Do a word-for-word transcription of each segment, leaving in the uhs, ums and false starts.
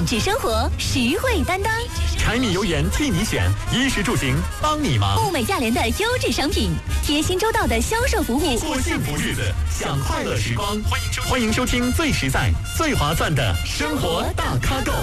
质生活，实惠担当。 柴米油盐替你选，衣食住行帮你忙。 物美价廉的优质商品，贴心周到的销售服务， 过幸福日子，享快乐时光。欢迎收听最实在、最划算的生活大咖购。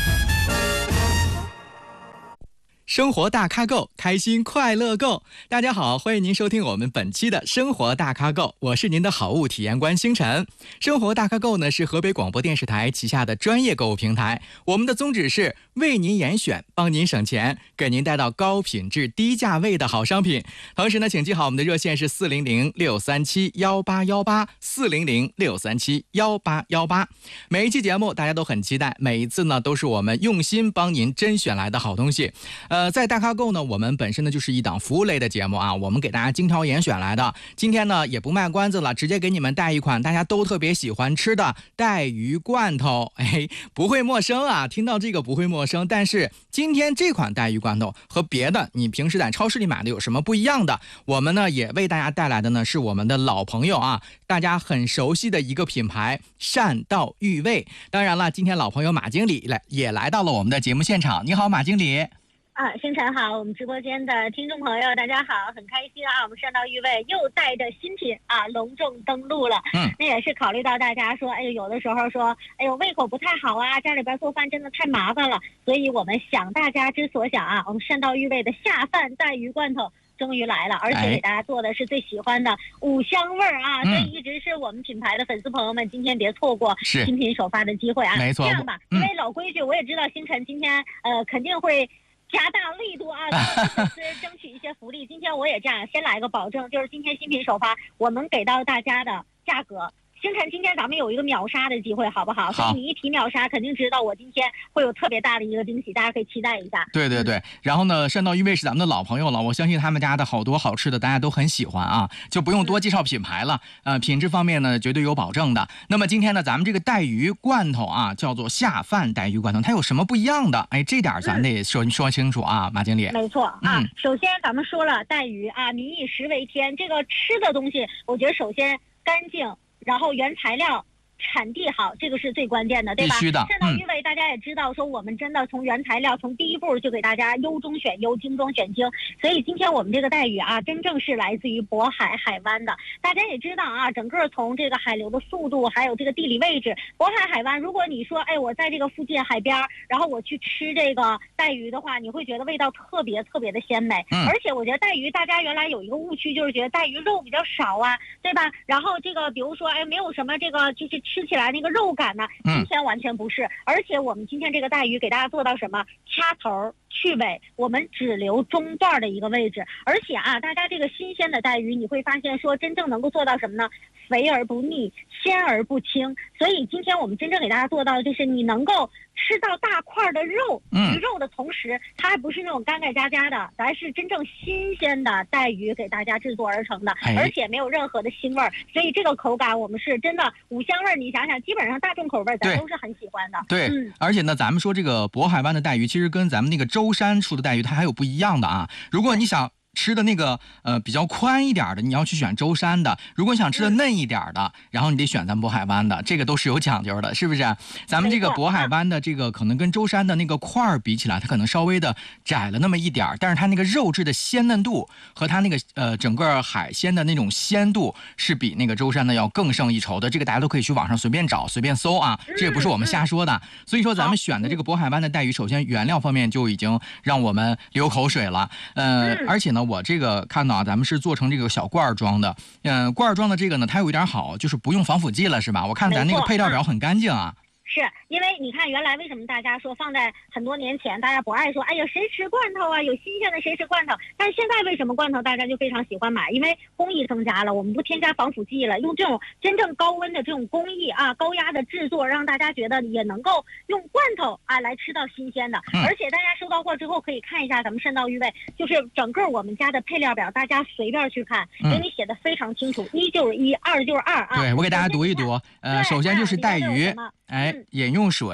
生活大咖购，开心快乐购。大家好，欢迎您收听我们本期的生活大咖购，我是您的好物体验官星辰。生活大咖购呢是河北广播电视台旗下的专业购物平台，我们的宗旨是为您严选，帮您省钱，给您带到高品质低价位的好商品。同时呢，请记好我们的热线是四零零六三七幺八幺八四零零六三七幺八幺八。每一期节目大家都很期待，每一次呢都是我们用心帮您甄选来的好东西。呃，在大咖购呢，我们本身呢就是一档服务类的节目啊，我们给大家精挑严选来的。今天呢也不卖关子了，直接给你们带一款大家都特别喜欢吃的带鱼罐头。哎，不会陌生啊，听到这个不会陌生。但是今天这款带鱼罐头和别的你平时在超市里买的有什么不一样的？我们呢也为大家带来的呢是我们的老朋友啊，大家很熟悉的一个品牌善道玉味。当然了，今天老朋友马经理来也来到了我们的节目现场。你好，马经理。 啊，星辰好，我们直播间的听众朋友大家好，很开心啊，我们善道玉味又带着新品啊隆重登陆了。 嗯， 那也是考虑到大家说，哎呦，有的时候说，哎呦，胃口不太好啊，家里边做饭真的太麻烦了，所以我们想大家之所想啊，我们善道玉味的下饭带鱼罐头终于来了，而且给大家做的是最喜欢的五香味儿啊、哎，所以一直是我们品牌的粉丝朋友们，今天别错过新品首发的机会啊。 没错， 这样吧，因为老规矩，我也知道星辰今天呃肯定会加大力度啊，给粉丝争取一些福利。今天我也这样，先来个保证，就是今天新品首发，我们给到大家的价格。星辰，今天咱们有一个秒杀的机会，好不好？所以你一提秒杀，肯定知道我今天会有特别大的一个惊喜，大家可以期待一下。 对对对，嗯、然后呢，善道玉味是咱们的老朋友了，我相信他们家的好多好吃的大家都很喜欢啊，就不用多介绍品牌了。呃，品质方面呢，绝对有保证的。那么今天呢，咱们这个带鱼罐头啊，叫做下饭带鱼罐头，它有什么不一样的？哎，这点咱得说、嗯、说清楚啊，马经理。 没错啊、嗯，首先咱们说了带鱼啊，民以食为天，这个吃的东西，我觉得首先干净，然后原材料产地好，这个是最关键的，对吧？ 必须的。 善道玉味大家也知道，说我们真的从原材料，从第一步就给大家优中选优，精中选精。所以今天我们这个带鱼啊，真正是来自于渤海海湾的。大家也知道啊，整个从这个海流的速度，还有这个地理位置，渤海海湾，如果你说，哎，我在这个附近海边，然后我去吃这个带鱼的话，你会觉得味道特别特别的鲜美。 嗯、 而且我觉得带鱼，大家原来有一个误区，就是觉得带鱼肉比较少啊，对吧？然后这个比如说，哎，没有什么这个就是吃起来那个肉感呢，今天完全不是、嗯、而且我们今天这个带鱼给大家做到什么，掐头去尾，我们只留中段的一个位置。而且啊，大家这个新鲜的带鱼你会发现说真正能够做到什么呢，肥而不腻，鲜而不清。所以今天我们真正给大家做到的就是你能够吃到大块的肉，鱼肉的同时、嗯、它还不是那种干干渣渣的，咱是真正新鲜的带鱼给大家制作而成的、哎、而且没有任何的腥味，所以这个口感我们是真的五香味，你想想基本上大众口味咱都是很喜欢的。 对、嗯、而且呢咱们说这个渤海湾的带鱼其实跟咱们那个舟山出的带鱼它还有不一样的啊。如果你想吃的那个呃比较宽一点的，你要去选舟山的；如果想吃的嫩一点的，然后你得选咱渤海湾的，这个都是有讲究的，是不是？咱们这个渤海湾的这个可能跟舟山的那个块儿比起来，它可能稍微的窄了那么一点，但是它那个肉质的鲜嫩度和它那个呃整个海鲜的那种鲜度是比那个舟山的要更胜一筹的。这个大家都可以去网上随便找随便搜啊，这也不是我们瞎说的。所以说咱们选的这个渤海湾的带鱼，首先原料方面就已经让我们流口水了，呃，而且呢。我这个看到啊，咱们是做成这个小罐装的，嗯、呃，罐装的这个呢，它有一点好，就是不用防腐剂了，是吧？我看咱那个配料表很干净啊。 是因为你看原来为什么大家说放在很多年前大家不爱说，哎呀谁吃罐头啊，有新鲜的谁吃罐头，但是现在为什么罐头大家就非常喜欢买，因为工艺增加了，我们不添加防腐剂了，用这种真正高温的这种工艺啊，高压的制作，让大家觉得也能够用罐头啊来吃到新鲜的、嗯、而且大家收到货之后可以看一下咱们善道玉味，就是整个我们家的配料表大家随便去看，给你写的非常清楚，一就是一，二就是二啊。 对，我给大家读一读，呃，首先就是带鱼，哎，饮用水，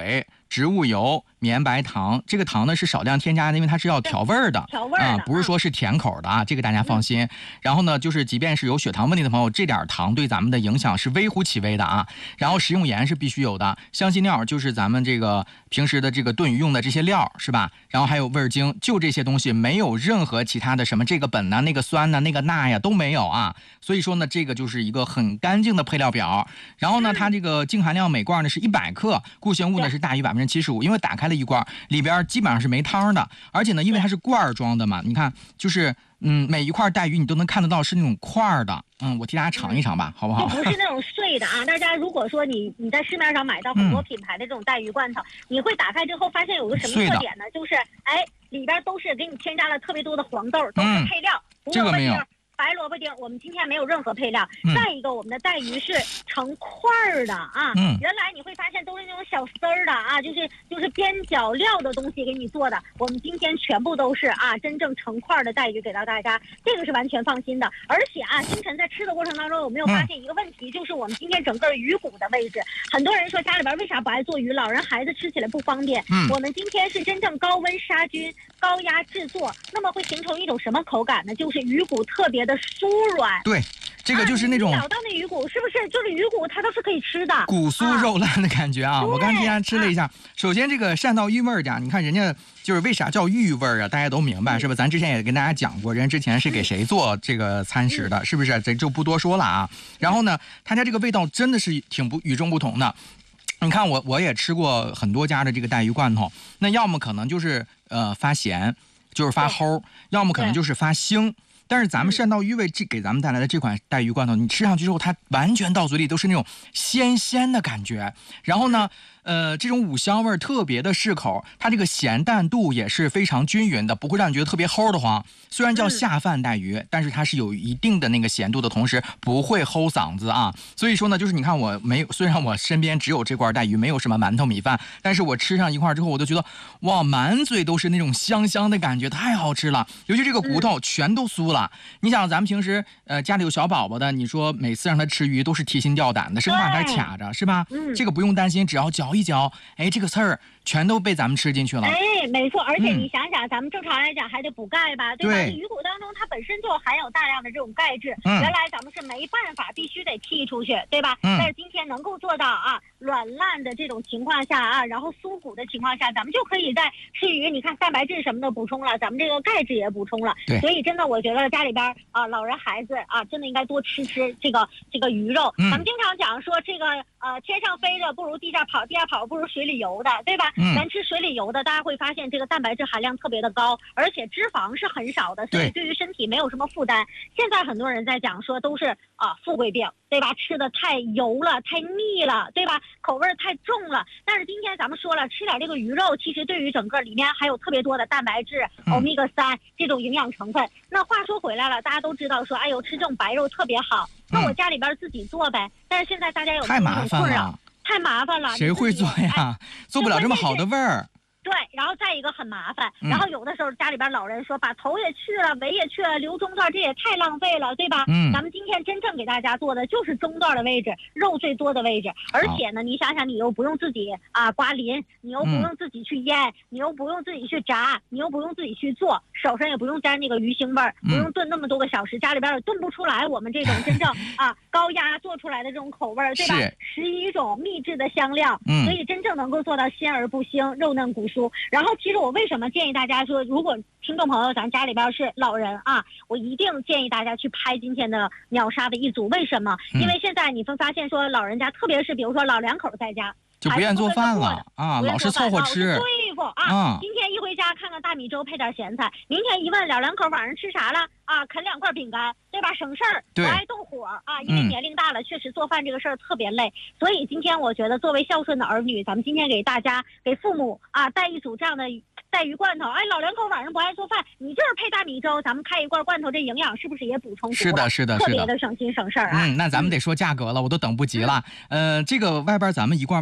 植物油、绵白糖，这个糖呢是少量添加的，因为它是要调味儿的， 调味儿啊、不是说是甜口的啊，这个大家放心。嗯、然后呢，就是即便是有血糖问题的朋友，这点糖对咱们的影响是微乎其微的啊。然后食用盐是必须有的，香辛料就是咱们这个平时的这个炖鱼用的这些料是吧？然后还有味儿精，就这些东西，没有任何其他的什么这个苯呐、那个酸呐、那个钠呀都没有啊。所以说呢，这个就是一个很干净的配料表。然后呢，它这个净含量每罐呢是一百克，固形物呢是大于百分之七十五，因为打开了一罐，里边基本上是没汤的，而且呢，因为它是罐装的嘛，你看就是嗯，每一块带鱼你都能看得到是那种块的，嗯，我替大家尝一尝吧，嗯、好不好？ 就不是那种碎的啊！大家如果说你你在市面上买到很多品牌的这种带鱼罐头，嗯、你会打开之后发现有个什么特点呢？就是哎，里边都是给你添加了特别多的黄豆，都是配料， 嗯、这个没有。 白萝卜丁，我们今天没有任何配料。嗯、再一个，我们的带鱼是成块儿的啊。嗯。原来你会发现都是那种小丝儿的啊，就是就是边角料的东西给你做的。我们今天全部都是啊，真正成块的带鱼给到大家，这个是完全放心的。而且啊，星辰在吃的过程当中有没有发现一个问题，嗯、就是我们今天整个鱼骨的位置，很多人说家里边为啥不爱做鱼，老人孩子吃起来不方便。嗯。我们今天是真正高温杀菌、高压制作，那么会形成一种什么口感呢？就是鱼骨特别的酥软。 对，这个就是那种、 啊、咬到那鱼骨是不是就是鱼骨它都是可以吃的， 骨酥肉烂的感觉啊！啊我刚才今天吃了一下，啊、首先这个汕道鱼味儿讲，你看人家就是为啥叫鱼味儿啊？大家都明白、嗯、是吧？咱之前也跟大家讲过，人之前是给谁做这个餐食的，嗯、是不是？这就不多说了啊。然后呢，它家这个味道真的是挺不与众不同的。你看我我也吃过很多家的这个带鱼罐头，那要么可能就是呃发咸，就是发齁，要么可能就是发腥。但是咱们汕道鱼味这给咱们带来的这款带鱼罐头，你吃上去之后，它完全到嘴里都是那种鲜鲜的感觉。然后呢，呃，这种五香味特别的适口，它这个咸淡度也是非常均匀的，不会让你觉得特别齁的慌。虽然叫下饭带鱼，但是它是有一定的那个咸度的同时，不会齁嗓子啊。所以说呢，就是你看我没有，虽然我身边只有这罐带鱼，没有什么馒头米饭，但是我吃上一块之后，我都觉得哇，满嘴都是那种香香的感觉，太好吃了。尤其这个骨头全都酥了。你想咱们平时呃家里有小宝宝的，你说每次让他吃鱼都是提心吊胆的，生怕他卡着是吧？嗯，这个不用担心，只要嚼一嚼，哎，这个刺儿全都被咱们吃进去了。 哎，没错，而且你想想，嗯、咱们正常来讲还得补钙吧，对吧？对鱼骨当中它本身就含有大量的这种钙质，嗯、原来咱们是没办法，必须得剔出去，对吧？嗯、但是今天能够做到啊，软烂的这种情况下啊，然后酥骨的情况下，咱们就可以在吃鱼，你看蛋白质什么的补充了，咱们这个钙质也补充了，对，所以真的我觉得家里边啊，老人孩子啊，真的应该多吃吃这个这个鱼肉。嗯、咱们经常讲说这个呃天上飞的不如地下跑，地下跑不如水里游的，对吧？嗯、咱吃水里游的，大家会发现这个蛋白质含量特别的高，而且脂肪是很少的，所以对于身体没有什么负担。现在很多人在讲说都是啊富贵病，对吧？吃的太油了，太腻了，对吧？口味太重了。但是今天咱们说了，吃点这个鱼肉，其实对于整个里面还有特别多的蛋白质、欧米伽三这种营养成分。那话说回来了，大家都知道说，哎呦，吃这种白肉特别好，那我家里边自己做呗。但是现在大家有太麻烦了， 太麻烦了， 谁会做呀？哎、做不了这么好的味儿。 对，然后再一个很麻烦，然后有的时候家里边老人说把头也去了，尾也去了，留中段，这也太浪费了，对吧？嗯，咱们今天真正给大家做的就是中段的位置，肉最多的位置，而且呢，你想想，你又不用自己啊刮鳞，你又不用自己去腌，嗯、你又不用自己去炸，你又不用自己去做，手上也不用沾那个鱼腥味儿，不用炖那么多个小时，家里边也炖不出来我们这种真正啊高压做出来的这种口味儿，对吧？十一种秘制的香料，嗯、所以真正能够做到鲜而不腥，肉嫩骨酥。然后其实我为什么建议大家说，如果听众朋友咱家里边是老人啊，我一定建议大家去拍今天的秒杀的一组。为什么？嗯、因为现在你会发现说，老人家特别是比如说老两口在家就不愿做饭了啊，老是凑合吃， 对付啊。嗯、今天一回家看看大米粥配点咸菜，明天一问老两口晚上吃啥了啊？啃两块饼干，对吧？省事儿，不爱动火啊。因为年龄大了，嗯、确实做饭这个事儿特别累。所以今天我觉得，作为孝顺的儿女，咱们今天给大家给父母啊带一组这样的带鱼罐头。哎，老两口晚上不爱做饭，你就是配大米粥，咱们开一罐罐头，这营养是不是也补充足了？ 是的，是的， 特别的省心省事儿啊。 嗯，那咱们得说价格了，我都等不及了。嗯、呃，这个外边咱们一罐。